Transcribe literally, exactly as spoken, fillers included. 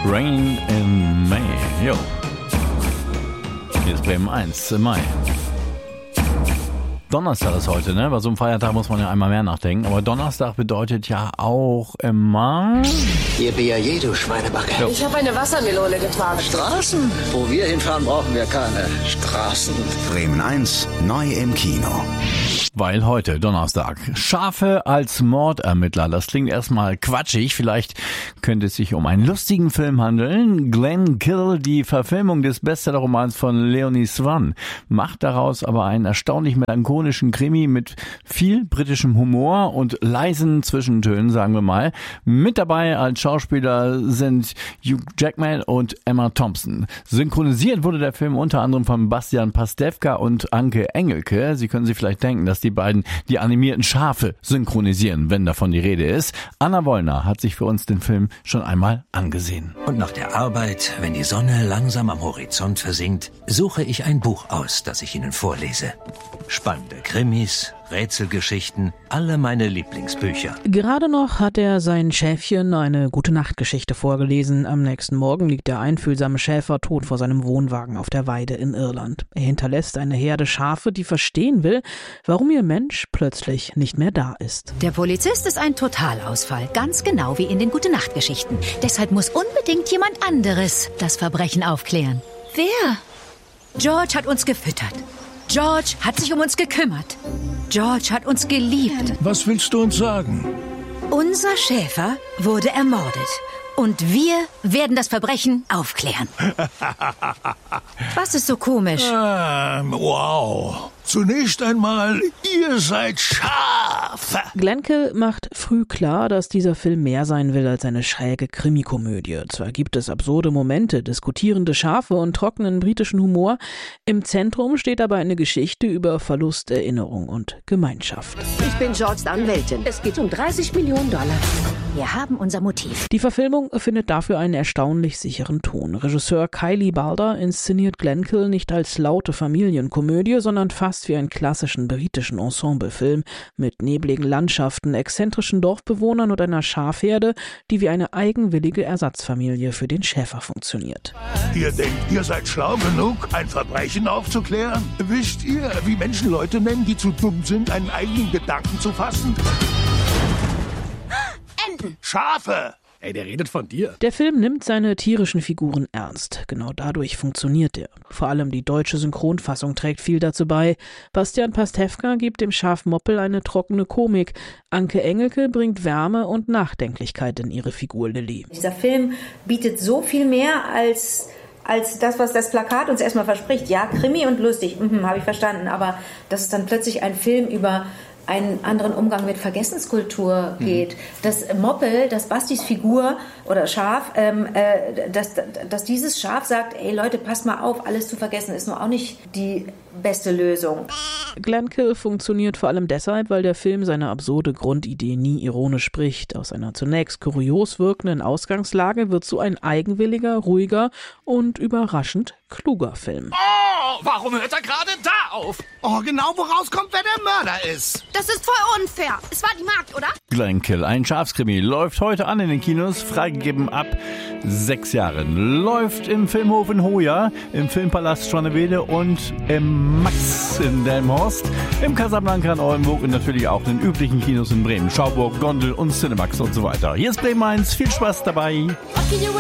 Rain in May. Jo. Hier ist Bremen eins im Mai. Donnerstag ist heute, ne? Bei so einem Feiertag muss man ja einmal mehr nachdenken. Aber Donnerstag bedeutet ja auch immer... Ihr B A J, du Schweinebacke. Jo. Ich habe eine Wassermelone getragen. Straßen? Wo wir hinfahren, brauchen wir keine Straßen. Bremen eins, neu im Kino. Weil heute, Donnerstag, Schafe als Mordermittler. Das klingt erstmal quatschig. Vielleicht könnte es sich um einen lustigen Film handeln. Glenkill, die Verfilmung des Bestsellerromans von Leonie Swan, macht daraus aber einen erstaunlich melancholischen Krimi mit viel britischem Humor und leisen Zwischentönen, sagen wir mal. Mit dabei als Schauspieler sind Hugh Jackman und Emma Thompson. Synchronisiert wurde der Film unter anderem von Bastian Pastewka und Anke Engelke. Sie können sich vielleicht denken, dass die beiden die animierten Schafe synchronisieren, wenn davon die Rede ist. Anna Wollner hat sich für uns den Film schon einmal angesehen. Und nach der Arbeit, wenn die Sonne langsam am Horizont versinkt, suche ich ein Buch aus, das ich Ihnen vorlese. Spannende Krimis, Rätselgeschichten, alle meine Lieblingsbücher. Gerade noch hat er sein Schäfchen eine Gute-Nacht-Geschichte vorgelesen. Am nächsten Morgen liegt der einfühlsame Schäfer tot vor seinem Wohnwagen auf der Weide in Irland. Er hinterlässt eine Herde Schafe, die verstehen will, warum ihr Mensch plötzlich nicht mehr da ist. Der Polizist ist ein Totalausfall, ganz genau wie in den Gute-Nacht-Geschichten. Deshalb muss unbedingt jemand anderes das Verbrechen aufklären. Wer? George hat uns gefüttert. George hat sich um uns gekümmert. George hat uns geliebt. Was willst du uns sagen? Unser Schäfer wurde ermordet. Und wir werden das Verbrechen aufklären. Was ist so komisch? Ähm, wow. Zunächst einmal, ihr seid Schafe. Glenkill macht früh klar, dass dieser Film mehr sein will als eine schräge Krimikomödie. Zwar gibt es absurde Momente, diskutierende Schafe und trockenen britischen Humor. Im Zentrum steht aber eine Geschichte über Verlust, Erinnerung und Gemeinschaft. Ich bin Georges Anwältin. Es geht um dreißig Millionen Dollar. Wir haben unser Motiv. Die Verfilmung findet dafür einen erstaunlich sicheren Ton. Regisseur Kylie Balder inszeniert Glenkill nicht als laute Familienkomödie, sondern fast wie einen klassischen britischen Ensemblefilm mit nebligen Landschaften, exzentrischen Dorfbewohnern und einer Schafherde, die wie eine eigenwillige Ersatzfamilie für den Schäfer funktioniert. Ihr denkt, ihr seid schlau genug, ein Verbrechen aufzuklären? Wisst ihr, wie Menschen Leute nennen, die zu dumm sind, einen eigenen Gedanken zu fassen? Enten. Schafe! Ey, der redet von dir. Der Film nimmt seine tierischen Figuren ernst. Genau dadurch funktioniert er. Vor allem die deutsche Synchronfassung trägt viel dazu bei. Bastian Pastewka gibt dem Schaf Moppel eine trockene Komik. Anke Engelke bringt Wärme und Nachdenklichkeit in ihre Figur Lilly. Dieser Film bietet so viel mehr als... als das, was das Plakat uns erstmal verspricht. Ja, Krimi und lustig, mhm, habe ich verstanden. Aber dass es dann plötzlich ein Film über einen anderen Umgang mit Vergessenskultur geht. Mhm. Dass Moppel, dass Bastis Figur oder Schaf, ähm, äh, dass, dass dieses Schaf sagt, ey Leute, passt mal auf, alles zu vergessen ist nur auch nicht die beste Lösung. Glenkill funktioniert vor allem deshalb, weil der Film seine absurde Grundidee nie ironisch spricht. Aus einer zunächst kurios wirkenden Ausgangslage wird so ein eigenwilliger, ruhiger und überraschend kluger Film. Oh, warum hört er gerade da auf? Oh, genau woraus kommt, wer der Mörder ist. Das ist voll unfair. Es war die Magd, oder? Glenkill, ein Schafskrimi, läuft heute an in den Kinos, freigegeben ab sechs Jahren. Läuft im Filmhof in Hoya, im Filmpalast Schwannewede und im Max in Delmenhorst, im Casablanca in Oldenburg und natürlich auch in den üblichen Kinos in Bremen, Schauburg, Gondel und Cinemax und so weiter. Hier ist Bremen eins, viel Spaß dabei.